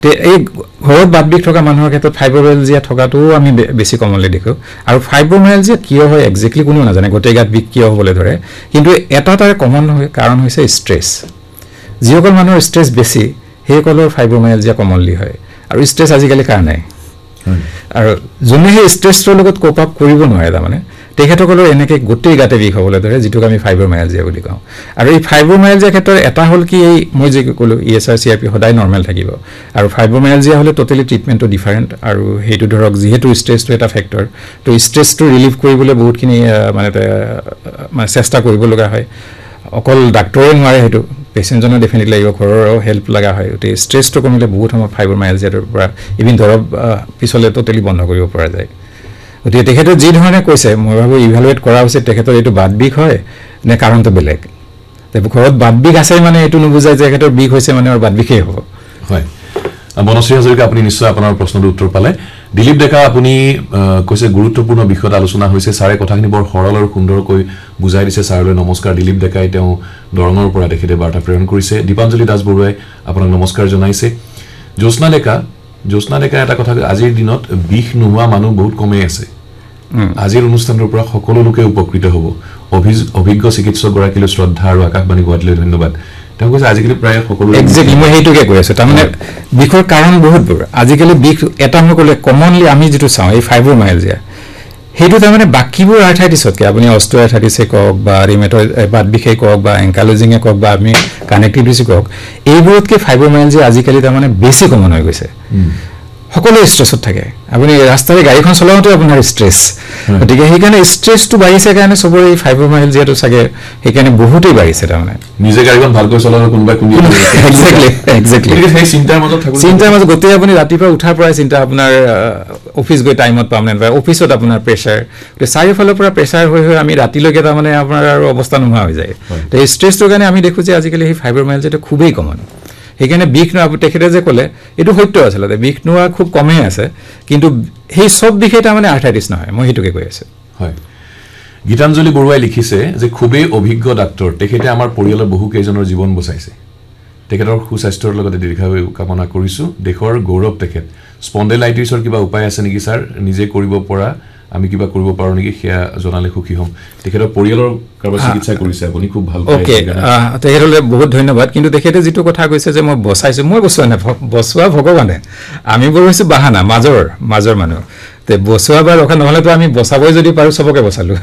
এই ঘৰত বাত বিষ থকা মানুহৰ ক্ষেত্ৰত ফাইব্ৰোমাইলজিয়া থকাটো আমি বেছি কমনলি দেখো আৰু ফাইব্ৰোমাইলজিয়া কিয় হয় এক্স্যাক্টলি কোনো নাজানে গোটেই গাত বিষ কিয় হ'বলৈ ধৰে কিন্তু এটা তাৰ কমন কাৰণ হৈছে ষ্ট্ৰেছ যিসকল মানুহৰ ষ্ট্ৰেছ বেছি সেইসকলৰ ফাইব্ৰোমাইলজিয়া কমনলি হয় আৰু ষ্ট্ৰেছ আজিকালি কাৰ নাই আৰু যোনে সেই ষ্ট্ৰেছৰ লগত কোপ আপ কৰিব নোৱাৰে তাৰমানে তেখেতসকলৰ এনেকৈ গোটেই গাতে বিষ হ'বলৈ ধৰে যিটোক আমি ফাইব্ৰোমাইলজিয়া বুলি কওঁ আৰু এই ফাইব্ৰোমাইলজিয়া ক্ষেত্ৰত এটা হ'ল কি এই মই যে ক'লো ESR CRP সদায় নৰ্মেল থাকিব আৰু ফাইব্ৰোমাইলজিয়া হ'লে টোটেলি ট্ৰিটমেণ্টটো ডিফাৰেণ্ট আৰু সেইটো ধৰক যিহেতু ষ্ট্ৰেছটো এটা ফেক্টৰ তো ষ্ট্ৰেছটো ৰিলিভ কৰিবলৈ বহুতখিনি মানে চেষ্টা কৰিব লগা হয় অকল ডাক্তৰে নোৱাৰে সেইটো পেচেণ্টজনৰ ডেফিনেটলি লাগিব ঘৰৰো হেল্প লগা হয় গতিকে ষ্ট্ৰেছটো কমিলে বহুত সময় ফাইব্ৰোমাইলজিয়াটোৰ পৰা ইভিন ধৰক পিছলৈ টোটেলি বন্ধ কৰিব পৰা যায় গতিকে তেখেতে যি ধৰণে কৈছে মই ভাবোঁ ইভালুৱেট কৰা উচিত তেখেতৰ এইটো বাত বিষ হয় নে কাৰণটো বেলেগ ঘৰত বাত বিষ আছে মানে এইটো নুবুজায় যে তেখেতৰ বিষ হৈছে মানে বাত বিষেই হ'ব হয় বনশ্ৰী হাজৰিকা আপুনি নিশ্চয় আপোনাৰ প্ৰশ্নটোৰ উত্তৰ পালে দিলীপ ডেকা আপুনি কৈছে গুৰুত্বপূৰ্ণ বিষয়ত আলোচনা হৈছে ছাৰে কথাখিনি বৰ সৰল আৰু সুন্দৰকৈ বুজাই দিছে ছাৰলৈ নমস্কাৰ দিলীপ ডেকাই তেওঁ দৰঙৰ পৰা তেখেতে বাৰ্তা প্ৰেৰণ কৰিছে দীপাঞ্জলি দাস বৰুৱাই আপোনাক নমস্কাৰ জনাইছে জ্যোৎস্না ডেকা এটা কথা আজিৰ দিনত বিষ নোহোৱা মানুহ বহুত কমেই আছে আজিৰ অনুষ্ঠানৰ পৰা সকলো লোকে উপকৃত হ'ব অভিজ্ঞ চিকিৎসকগৰাকীলৈ শ্ৰদ্ধা আৰু আকাশবাণী গুৱাহাটীলৈ ধন্যবাদ তেওঁ কৈছে আজিকালি প্ৰায় সকলো এক্স্যাক্টলি মই সেইটোকে কৈ আছো তাৰমানে বিষৰ কাৰণ বহুতবোৰ আজিকালি বিষ এটা মই ক'লে কমনলি আমি যিটো চাওঁ এই ফাইব্ৰোমাইলজিয়া সেইটো তাৰমানে বাকীবোৰ আৰ্থ্ৰাইটিছতকৈ আপুনি অষ্ট্ৰিঅ'আৰ্থ্ৰাইটিছে কওক বা ৰিমেটইড বাত বিষেই কওক বা এংকালজিঙে কওক বা আমি কানেক্টিভিটিছে কওক এইবোৰতকৈ ফাইব্ৰোমাইলজিয়া আজিকালি তাৰমানে বেছি কমন হৈ গৈছে সকলোৱে ষ্ট্ৰেছত থাকে আপুনি ৰাস্তাৰে গাড়ীখন চলাওঁতে আপোনাৰ ষ্ট্ৰেছ গতিকে সেইকাৰণে ষ্ট্ৰেছটো বাঢ়িছে কাৰণে চবৰে এই ফাইব্ৰোমাইলজিয়াটো চাগে সেইকাৰণে বহুতেই বাঢ়িছে তাৰমানে নিজে গাড়ীখন ভালকৈ চলালে কোনোবাই এক্স্যাক্টলি সেই চিন্তাৰ মাজত গোটেই আপুনি ৰাতিপুৱা উঠাৰ পৰাই চিন্তা আপোনাৰ অফিচ গৈ টাইমত পাম নে নাপায় অফিচত আপোনাৰ প্ৰেছাৰ চাৰিওফালৰ পৰা প্ৰেছাৰ হৈ আমি ৰাতিলৈকে তাৰমানে আপোনাৰ আৰু অৱস্থা নোহোৱা হৈ যায় তো এই ষ্ট্ৰেছটোৰ কাৰণে আমি দেখোঁ যে আজিকালি সেই ফাইব্ৰোমাইলজিয়াটো খুবেই কমন সেইকাৰণে বিষ নোৱা তেখেতে যে ক'লে এইটো সত্য আচলতে বিষ নোৱা খুব কমেই আছে কিন্তু সেই চব বিষে তাৰমানে আৰ্থ্ৰাইটিছ নহয় মই সেইটোকে কৈ আছোঁ হয় গীতাঞ্জলি বৰুৱাই লিখিছে যে খুবেই অভিজ্ঞ ডাক্তৰ তেখেতে আমাৰ পৰিয়ালৰ বহু কেইজনৰ জীৱন বচাইছে তেখেতৰ সুস্বাস্থ্যৰ লগতে দীৰ্ঘায়ু কামনা কৰিছোঁ দেশৰ গৌৰৱ তেখেত স্পণ্ডেলাইটিছৰ কিবা উপায় আছে নেকি ছাৰ নিজে কৰিব পৰা আমি কিবা কৰিব পাৰোঁ নেকি সেয়া জনালে সুখী হ'ম তেখেতৰ পৰিয়ালৰ কাৰোবাৰ চিকিৎসা কৰিছে আপুনি খুব ভাল অ'কে তেখেতলৈ বহুত ধন্যবাদ কিন্তু তেখেতে যিটো কথা কৈছে যে মই বচাইছোঁ মই বচোৱা নাই বচোৱা ভগৱানে আমি বোৰ হৈছোঁ বাহানা মাজৰ মানুহ তে বচোৱা বা ৰখা নহ'লেতো আমি বচাবই যদি পাৰোঁ চবকে বচালোঁ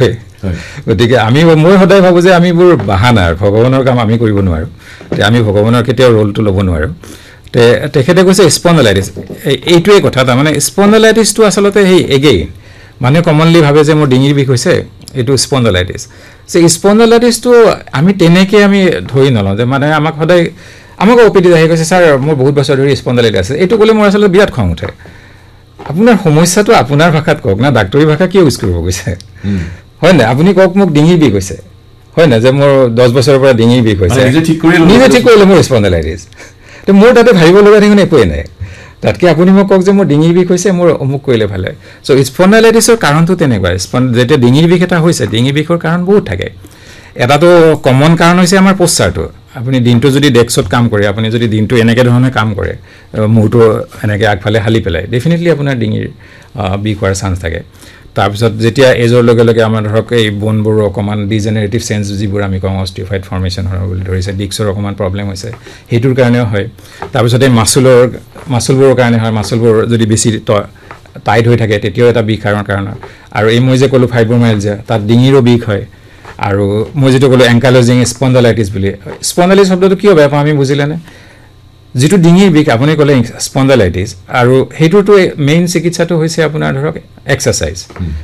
গতিকে মই সদায় ভাবোঁ যে আমিবোৰ বাহানাৰ ভগৱানৰ কাম আমি কৰিব নোৱাৰোঁ তে আমি ভগৱানৰ কেতিয়াও ৰোলটো ল'ব নোৱাৰোঁ তে তেখেতে কৈছে স্পণ্ডেলাইটিছ এইটোৱে কথা তাৰমানে স্পণ্ডেলাইটিছটো আচলতে সেই এগেইন মানুহে কমনলি ভাবে যে মোৰ ডিঙিৰ বিষ হৈছে এইটো স্পণ্ডেলাইটিছ স্পণ্ডেলাইটিছটো আমি তেনেকৈ আমি ধৰি নলওঁ যে মানে আমাক সদায় আমাক OPD আহি কৈছে ছাৰ মোৰ বহুত বছৰ ধৰি স্পণ্ডেলাইটিছ আছে এইটো ক'লে মোৰ আচলতে বিৰাট খং উঠে আপোনাৰ সমস্যাটো আপোনাৰ ভাষাত কওক না ডাক্তৰী ভাষা কিয় ইউজ কৰিব গৈছে হয় নাই আপুনি কওক মোক ডিঙিৰ বিষ হৈছে হয় নাই যে মোৰ 10 বছৰৰ পৰা ডিঙিৰ বিষ হৈছে নিজে ঠিক কৰিলে মোৰ স্পণ্ডেলাইটিছ তো মোৰ তাতে ভাবিব লগা দেখোন একোৱেই নাই তাতকৈ আপুনি মোক কওক যে মোৰ ডিঙিৰ বিষ হৈছে মোৰ অমুক কৰিলে ভালে চ' স্পণ্ডেলাইটিছৰ কাৰণটো তেনেকুৱা যেতিয়া ডিঙিৰ বিষ এটা হৈছে ডিঙিৰ বিষৰ কাৰণ বহুত থাকে এটাতো কমন কাৰণ হৈছে আমাৰ পশ্চাৰটো আপুনি দিনটো যদি ডেস্কত কাম কৰে আপুনি যদি দিনটো এনেকৈ ধৰণে কাম কৰে মূৰটো এনেকৈ আগফালে হালি পেলাই ডেফিনেটলি আপোনাৰ ডিঙিৰ বিষ হোৱাৰ চান্স থাকে তাৰপিছত যেতিয়া এজৰ লগে লগে আমাৰ ধৰক এই বনবোৰো অকণমান ডিজেনেৰেটিভ চেঞ্জ যিবোৰ আমি কওঁ অষ্টিফাইড ফৰ্মেশ্যন হয় বুলি ধৰিছে ডিস্কৰ অকণমান প্ৰব্লেম হৈছে সেইটোৰ কাৰণেও হয় তাৰপিছত এই মাচুলবোৰৰ কাৰণে হয় মাচুলবোৰ যদি বেছি টাইট হৈ থাকে তেতিয়াও এটা বিষ কাৰণ হয় আৰু এই মই যে ক'লোঁ ফাইব্ৰোমাইলজিয়া তাত ডিঙিৰো বিষ হয় আৰু মই যিটো ক'লোঁ এংকালজিং স্পণ্ডেলাইটিছ বুলি স্পণ্ডেলাইটিছ শব্দটো কিয় বেয়া পাওঁ আমি বুজিলেনে যিটো ডিঙিৰ বিষ আপুনি ক'লে স্পণ্ডেলাইটিছ আৰু সেইটোতো মেইন চিকিৎসাটো হৈছে আপোনাৰ ধৰক এক্সাৰচাইজ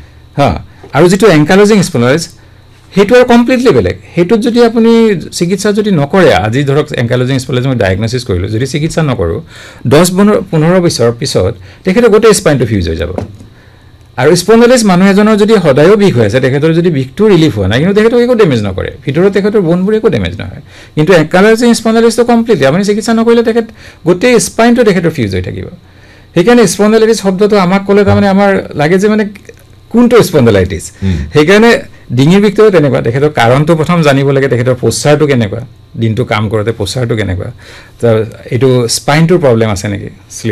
আৰু যিটো এংকালজিং স্পণ্ডেলাইটিছ সেইটো আৰু কমপ্লিটলি বেলেগ সেইটোত যদি আপুনি চিকিৎসা যদি নকৰে আজি ধৰক এংকালজিং স্পণ্ডেলাইটিছ মই ডায়েগনচিছ কৰিলোঁ যদি চিকিৎসা নকৰোঁ 10-15 বছৰ পিছত তেখেতৰ গোটেই স্পাইনটো ফিউজ হৈ যাব আৰু স্পণ্ডেলাইটিছ মানুহ এজনৰ যদি সদায়ও বিষ হৈ আছে তেখেতৰ যদি বিষটো ৰিলিফ হোৱা নাই কিন্তু তেখেতক একো ডেমেজ নকৰে ভিতৰত তেখেতৰ বোনবোৰ একো ডেমেজ নহয় কিন্তু এংকালজিং স্পণ্ডেলাইটিছটো কমপ্লিটলি আপুনি চিকিৎসা নকৰিলে তেখেত গোটেই স্পাইনটো তেখেতৰ ফিউজ হৈ থাকিব সেইকাৰণে স্পণ্ডেলাইটিছ শব্দটো আমাক ক'লে তাৰমানে আমাৰ লাগে যে মানে কোনটো স্পণ্ডেলাইটিছ সেইকাৰণে ডিঙিৰ বিষটোও তেনেকুৱা তেখেতৰ কাৰণটো প্ৰথম জানিব লাগে তেখেতৰ পশ্চাৰটো কেনেকুৱা দিনটো কাম কৰোঁতে পশ্চাৰটো কেনেকুৱা এইটো স্পাইনটোৰ প্ৰব্লেম আছে নেকি